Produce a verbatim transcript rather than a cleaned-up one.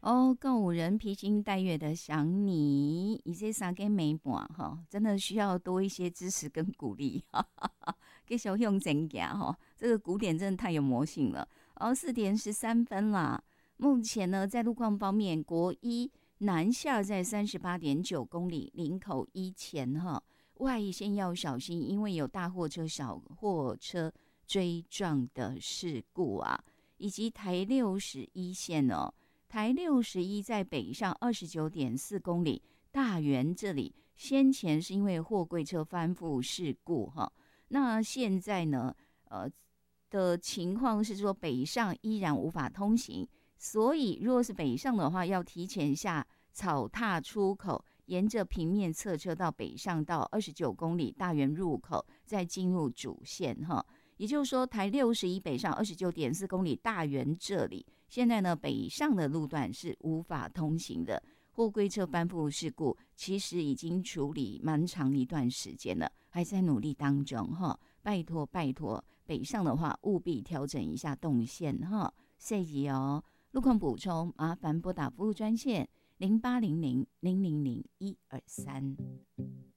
哦，告五人披星戴月的想你，以这三个美半哈，真的需要多一些支持跟鼓励，哈哈哈。给小用真假哈，这个鼓点真的太有魔性了。哦，四点十三分啦。目前呢，在路况方面，国一南下在三十八点九公里，林口一前哈，外线要小心，因为有大货车、小货车追撞的事故啊，以及台六十一线哦。台六十一在北上二十九点四公里，大园这里先前是因为货柜车翻覆事故哈，那现在呢，呃的情况是说北上依然无法通行，所以如果是北上的话，要提前下草踏出口，沿着平面侧车到北上到二十九公里大园入口，再进入主线哈。也就是说，台六十一北上二十九点四公里大园这里，现在呢北上的路段是无法通行的。货柜车翻覆事故其实已经处理蛮长一段时间了，还在努力当中哈。拜托拜托，北上的话务必调整一下动线哈。谢谢哦。路况补充，麻烦拨打服务专线零八零零零零零一二三。